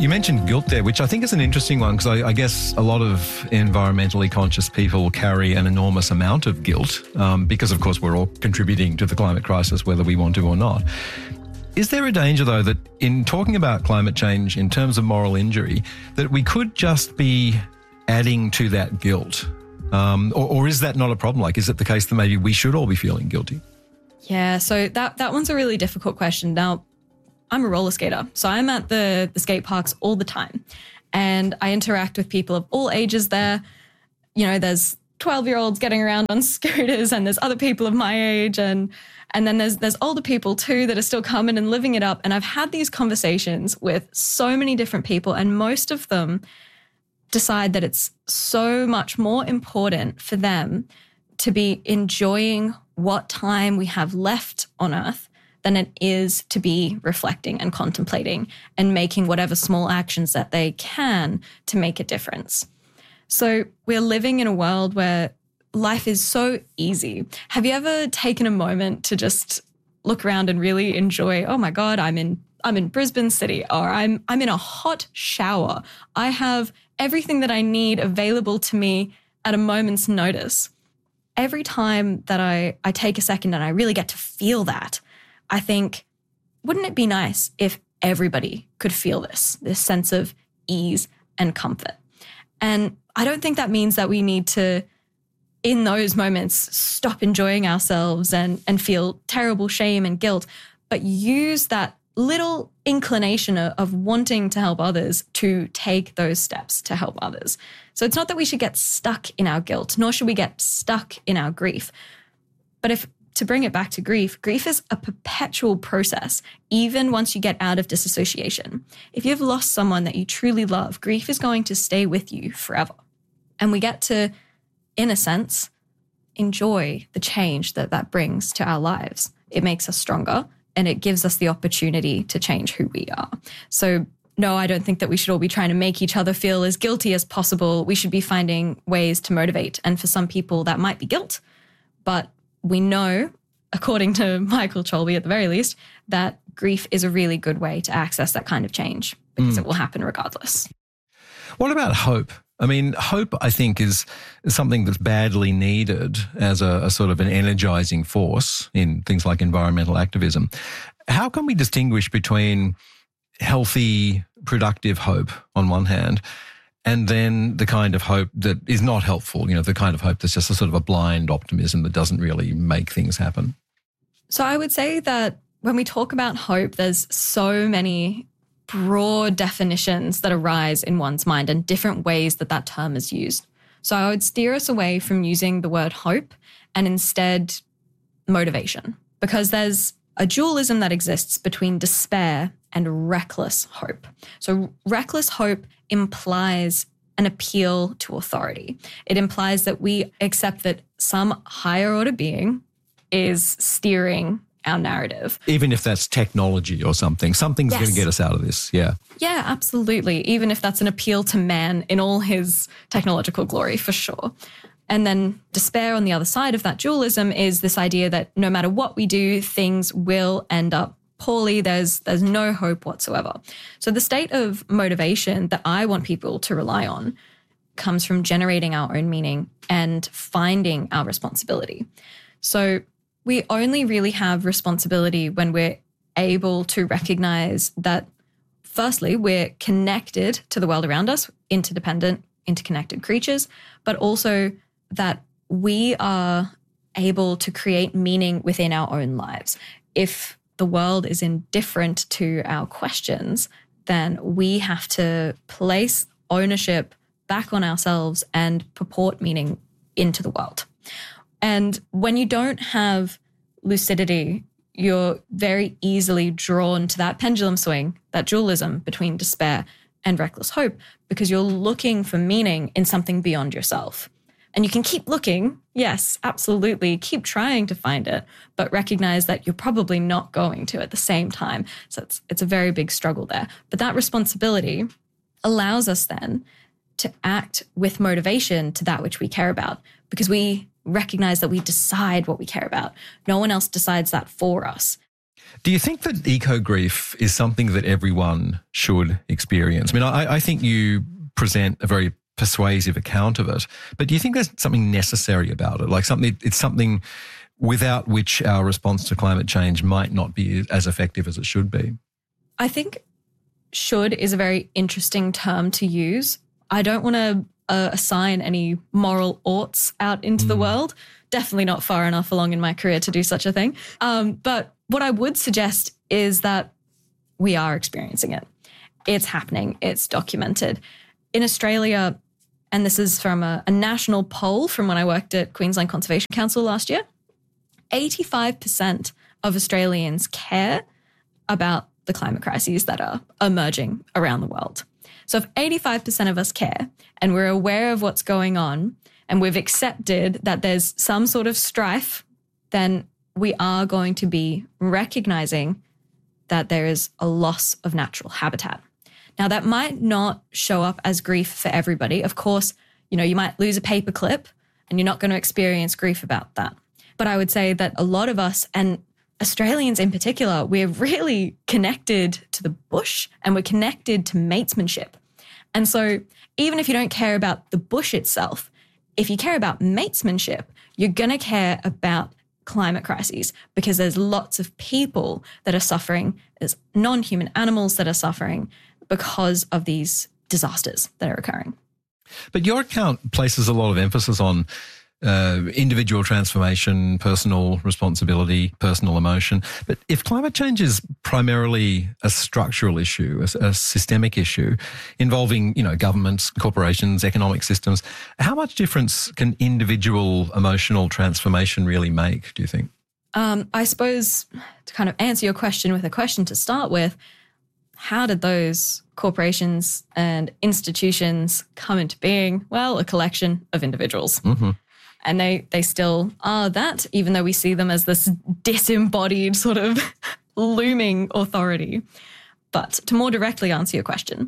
You mentioned guilt there, which I think is an interesting one because I guess a lot of environmentally conscious people carry an enormous amount of guilt because, of course, we're all contributing to the climate crisis, whether we want to or not. Is there a danger, though, that in talking about climate change in terms of moral injury, that we could just be adding to that guilt? Or is that not a problem? Like, is it the case that maybe we should all be feeling guilty? Yeah, so that one's a really difficult question. Now, I'm a roller skater, so I'm at the skate parks all the time, and I interact with people of all ages there. You know, there's 12-year-olds getting around on scooters, and there's other people of my age, and then there's older people too that are still coming and living it up. And I've had these conversations with so many different people, and most of them decide that it's so much more important for them to be enjoying what time we have left on Earth than it is to be reflecting and contemplating and making whatever small actions that they can to make a difference. So we're living in a world where life is so easy. Have you ever taken a moment to just look around and really enjoy, oh my God, I'm in Brisbane City, or I'm in a hot shower. I have everything that I need available to me at a moment's notice. Every time that I take a second and I really get to feel that, I think, wouldn't it be nice if everybody could feel this sense of ease and comfort? And I don't think that means that we need to, in those moments, stop enjoying ourselves and feel terrible shame and guilt, but use that little inclination of wanting to help others to take those steps to help others. So it's not that we should get stuck in our guilt, nor should we get stuck in our grief. But to bring it back to grief is a perpetual process, even once you get out of disassociation. If you've lost someone that you truly love, grief is going to stay with you forever. And we get to, in a sense, enjoy the change that brings to our lives. It makes us stronger, and it gives us the opportunity to change who we are. So no, I don't think that we should all be trying to make each other feel as guilty as possible. We should be finding ways to motivate. And for some people, that might be guilt, but we know, according to Michael Cholbi at the very least, that grief is a really good way to access that kind of change because it will happen regardless. What about hope? I mean, hope, I think, is something that's badly needed as a sort of an energizing force in things like environmental activism. How can we distinguish between healthy, productive hope on one hand and then the kind of hope that is not helpful, you know, the kind of hope that's just a sort of a blind optimism that doesn't really make things happen? So I would say that when we talk about hope, there's so many broad definitions that arise in one's mind and different ways that term is used. So I would steer us away from using the word hope and instead motivation, because there's a dualism that exists between despair and reckless hope. So reckless hope implies an appeal to authority. It implies that we accept that some higher order being is steering our narrative. Even if that's technology or something's going to get us out of this. Yeah. Yeah, absolutely. Even if that's an appeal to man in all his technological glory, for sure. And then despair on the other side of that dualism is this idea that no matter what we do, things will end up poorly. There's no hope whatsoever. So the state of motivation that I want people to rely on comes from generating our own meaning and finding our responsibility. So we only really have responsibility when we're able to recognize that, firstly, we're connected to the world around us, interdependent, interconnected creatures, but also that we are able to create meaning within our own lives. If the world is indifferent to our questions, then we have to place ownership back on ourselves and purport meaning into the world. And when you don't have lucidity, you're very easily drawn to that pendulum swing, that dualism between despair and reckless hope, because you're looking for meaning in something beyond yourself. And you can keep looking, yes, absolutely, keep trying to find it, but recognize that you're probably not going to at the same time. So it's a very big struggle there. But that responsibility allows us then to act with motivation to that which we care about, because we recognize that we decide what we care about. No one else decides that for us. Do you think that eco-grief is something that everyone should experience? I mean, I think you present a very persuasive account of it, but do you think there's something necessary about it? Like it's something without which our response to climate change might not be as effective as it should be? I think should is a very interesting term to use. I don't want to assign any moral oughts out into the world. Definitely not far enough along in my career to do such a thing. But what I would suggest is that we are experiencing it. It's happening. It's documented. In Australia, and this is from a national poll from when I worked at Queensland Conservation Council last year, 85% of Australians care about the climate crises that are emerging around the world. So if 85% of us care and we're aware of what's going on and we've accepted that there's some sort of strife, then we are going to be recognizing that there is a loss of natural habitat. Now, that might not show up as grief for everybody. Of course, you might lose a paperclip and you're not going to experience grief about that. But I would say that a lot of us, and Australians in particular, we're really connected to the bush and we're connected to matesmanship. And so even if you don't care about the bush itself, if you care about matesmanship, you're going to care about climate crises because there's lots of people that are suffering. There's non-human animals that are suffering because of these disasters that are occurring. But your account places a lot of emphasis on individual transformation, personal responsibility, personal emotion. But if climate change is primarily a structural issue, a systemic issue involving, governments, corporations, economic systems, how much difference can individual emotional transformation really make, do you think? I suppose to kind of answer your question with a question to start with, how did those corporations and institutions come into being? Well, a collection of individuals. Mm-hmm. And they still are that, even though we see them as this disembodied sort of looming authority. But to more directly answer your question,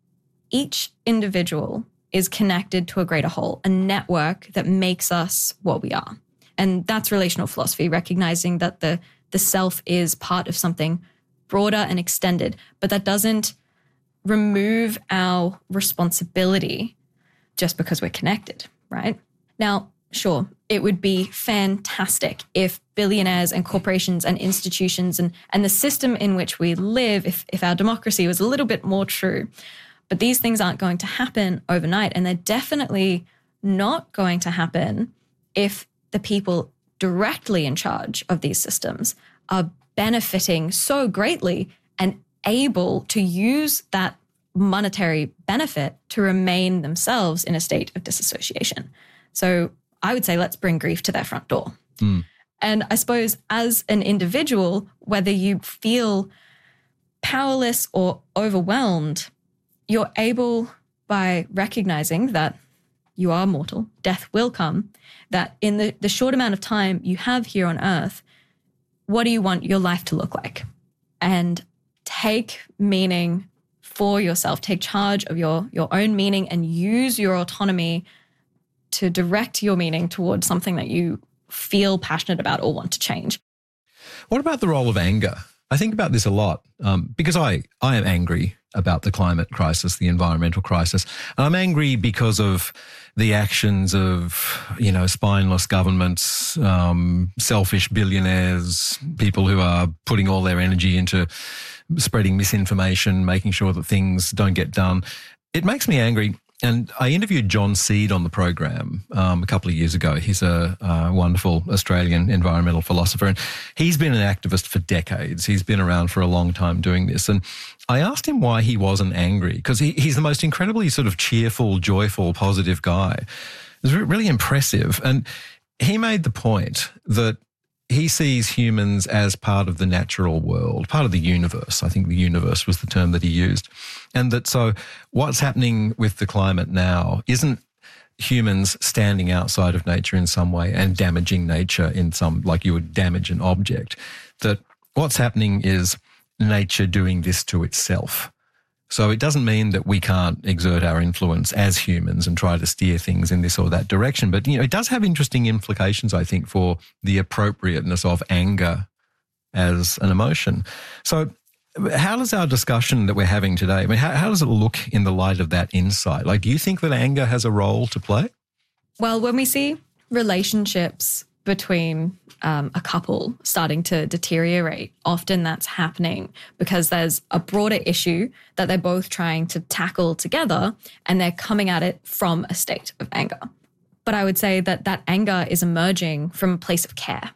each individual is connected to a greater whole, a network that makes us what we are. And that's relational philosophy, recognizing that the self is part of something broader and extended, but that doesn't remove our responsibility just because we're connected, right? Now, sure, it would be fantastic if billionaires and corporations and institutions and the system in which we live, if our democracy was a little bit more true. But these things aren't going to happen overnight, and they're definitely not going to happen if the people directly in charge of these systems are benefiting so greatly and able to use that monetary benefit to remain themselves in a state of disassociation. So I would say let's bring grief to their front door. And I suppose as an individual, whether you feel powerless or overwhelmed, you're able, by recognizing that you are mortal, death will come, that in the short amount of time you have here on earth, what do you want your life to look like? And take meaning for yourself, take charge of your own meaning and use your autonomy to direct your meaning towards something that you feel passionate about or want to change. What about the role of anger? I think about this a lot because I am angry about the climate crisis, the environmental crisis. And I'm angry because of the actions of, spineless governments, selfish billionaires, people who are putting all their energy into spreading misinformation, making sure that things don't get done. It makes me angry. And I interviewed John Seed on the program a couple of years ago. He's a wonderful Australian environmental philosopher, and he's been an activist for decades. He's been around for a long time doing this. And I asked him why he wasn't angry, because he's the most incredibly sort of cheerful, joyful, positive guy. It was really impressive. And he made the point that he sees humans as part of the natural world, part of the universe. I think the universe was the term that he used. And that so what's happening with the climate now isn't humans standing outside of nature in some way and damaging nature in some, like you would damage an object. That what's happening is nature doing this to itself. So it doesn't mean that we can't exert our influence as humans and try to steer things in this or that direction. But, it does have interesting implications, I think, for the appropriateness of anger as an emotion. So how does our discussion that we're having today, I mean, how does it look in the light of that insight? Like, do you think that anger has a role to play? Well, when we see relationships between a couple starting to deteriorate, often that's happening because there's a broader issue that they're both trying to tackle together and they're coming at it from a state of anger. But I would say that that anger is emerging from a place of care.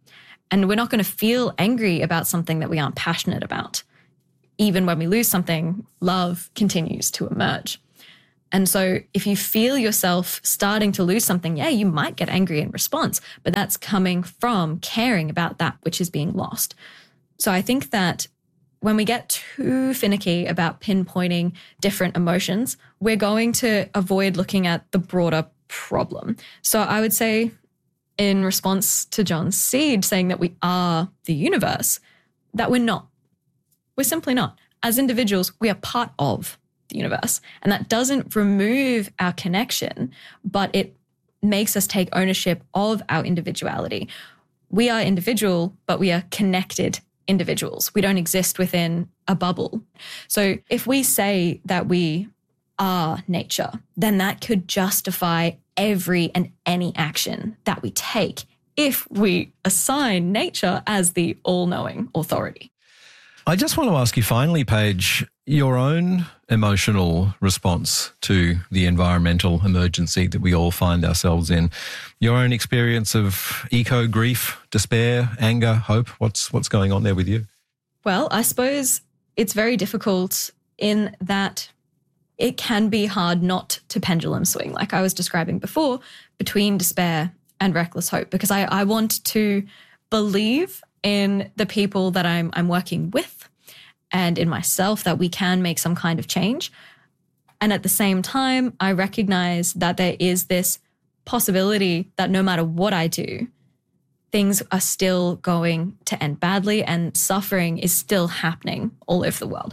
And we're not going to feel angry about something that we aren't passionate about. Even when we lose something, love continues to emerge. And so if you feel yourself starting to lose something, yeah, you might get angry in response, but that's coming from caring about that which is being lost. So I think that when we get too finicky about pinpointing different emotions, we're going to avoid looking at the broader problem. So I would say, in response to John's seed saying that we are the universe, that we're not. We're simply not. As individuals, we are part of the universe. And that doesn't remove our connection, but it makes us take ownership of our individuality. We are individual, but we are connected individuals. We don't exist within a bubble. So if we say that we are nature, then that could justify every and any action that we take if we assign nature as the all-knowing authority. I just want to ask you finally, Paige, your own emotional response to the environmental emergency that we all find ourselves in, your own experience of eco-grief, despair, anger, hope, what's going on there with you? Well, I suppose it's very difficult in that it can be hard not to pendulum swing, like I was describing before, between despair and reckless hope, because I want to believe in the people that I'm working with and in myself that we can make some kind of change. And at the same time, I recognize that there is this possibility that no matter what I do, things are still going to end badly and suffering is still happening all over the world.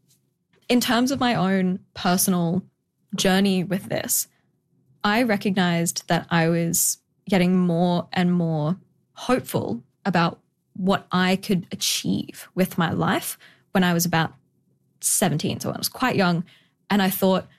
In terms of my own personal journey with this, I recognized that I was getting more and more hopeful about what I could achieve with my life when I was about 17. So I was quite young. And I thought,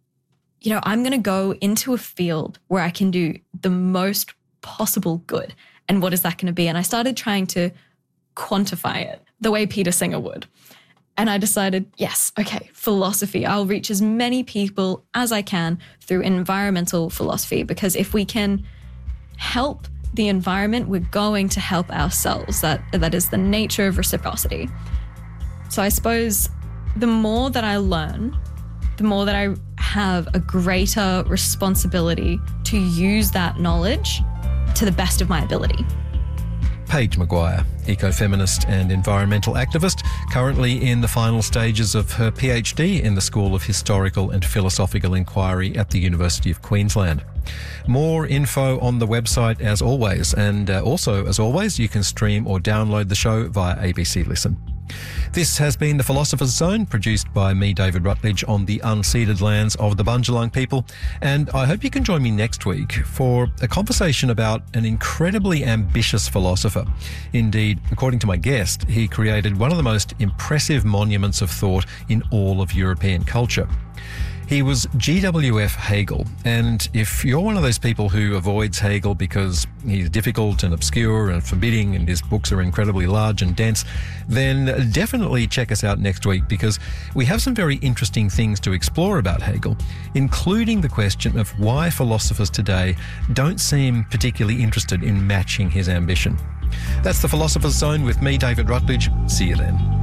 I'm going to go into a field where I can do the most possible good. And what is that going to be? And I started trying to quantify it the way Peter Singer would. And I decided, yes, okay, philosophy. I'll reach as many people as I can through environmental philosophy, because if we can help the environment, we're going to help ourselves. That is the nature of reciprocity. So I suppose the more that I learn, the more that I have a greater responsibility to use that knowledge to the best of my ability. Paige Maguire, ecofeminist and environmental activist, currently in the final stages of her PhD in the School of Historical and Philosophical Inquiry at the University of Queensland. More info on the website as always, and also as always you can stream or download the show via ABC Listen. This has been The Philosopher's Zone, produced by me, David Rutledge, on the unceded lands of the Bundjalung people. And I hope you can join me next week for a conversation about an incredibly ambitious philosopher. Indeed, according to my guest, he created one of the most impressive monuments of thought in all of European culture. He was G.W.F. Hegel, and if you're one of those people who avoids Hegel because he's difficult and obscure and forbidding and his books are incredibly large and dense, then definitely check us out next week, because we have some very interesting things to explore about Hegel, including the question of why philosophers today don't seem particularly interested in matching his ambition. That's The Philosopher's Zone with me, David Rutledge. See you then.